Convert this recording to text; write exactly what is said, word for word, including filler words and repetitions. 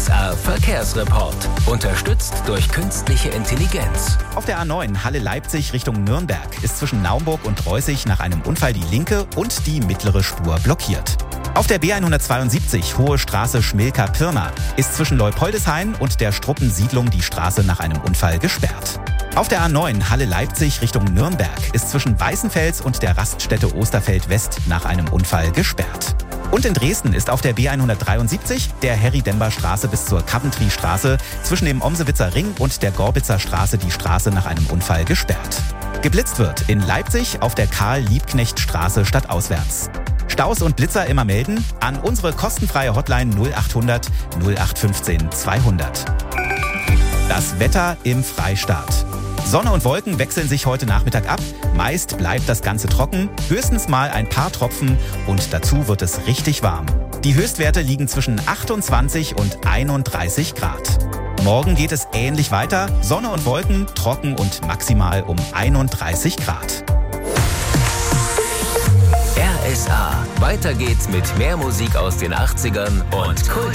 R Verkehrsreport. Unterstützt durch künstliche Intelligenz. Auf der A neun Halle-Leipzig Richtung Nürnberg ist zwischen Naumburg und Reußig nach einem Unfall die linke und die mittlere Spur blockiert. Auf der B hundertzweiundsiebzig Hohe Straße Schmilka-Pirna ist zwischen Leupoldeshain und der Struppensiedlung die Straße nach einem Unfall gesperrt. Auf der A neun Halle-Leipzig Richtung Nürnberg ist zwischen Weißenfels und der Raststätte Osterfeld-West nach einem Unfall gesperrt. Und in Dresden ist auf der B hundertdreiundsiebzig der Harry-Dember-Straße bis zur Coventry-Straße zwischen dem Omsewitzer Ring und der Gorbitzer Straße die Straße nach einem Unfall gesperrt. Geblitzt wird in Leipzig auf der Karl-Liebknecht-Straße stadtauswärts. Staus und Blitzer immer melden an unsere kostenfreie Hotline null achthundert null acht fünfzehn zweihundert. Das Wetter im Freistaat. Sonne und Wolken wechseln sich heute Nachmittag ab. Meist bleibt das Ganze trocken, höchstens mal ein paar Tropfen und dazu wird es richtig warm. Die Höchstwerte liegen zwischen achtundzwanzig und einunddreißig Grad. Morgen geht es ähnlich weiter. Sonne und Wolken, trocken und maximal um einunddreißig Grad. R S A. Weiter geht's mit mehr Musik aus den achtzigern und Kult.